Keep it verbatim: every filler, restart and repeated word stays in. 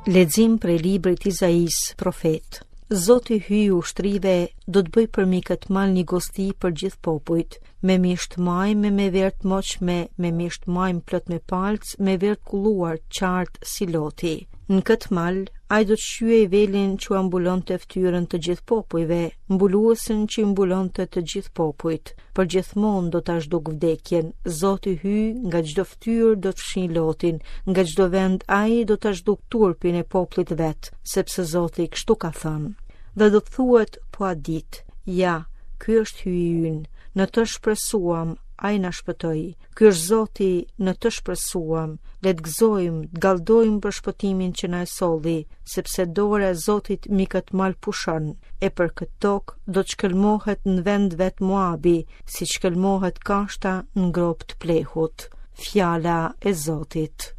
Lexim prej librit Izais, profet. Zoti hyj ushtrive do të bëj për mi këtë mal një gosti për gjithë popujt, me misht majme, me vert moqme, me misht majmë plot me palc, me vert kulluar qartë si loti. Në këtë mal, ai do të shqyej velin që ambulon të ftyrën të gjithë popujve, mbuluesin që mbulon të të gjithë popujt. Për gjithmonë do ta zhduk vdekjen, Zoti hyj, nga çdo ftyrë do të fshin lotin, nga çdo vend ai do ta zhduk turpin e popullit vet, sepse Zoti kështu ka thënë. Dhe do të thuhet po a ditë, ja, ky është hyji ynë, në të shpresuam, ai na shpëtoi. Ky është Zoti, në të shpresuam. Le të gëzojmë, të gallëdojmë për shpëtimin që na e solli, sepse dora e Zotit mi këtë mal pushon, e për këtë tokë do të shkëlmohet në vend vet Moabi, si shkëlmohet kashta në grop të plehut. Fjala e Zotit.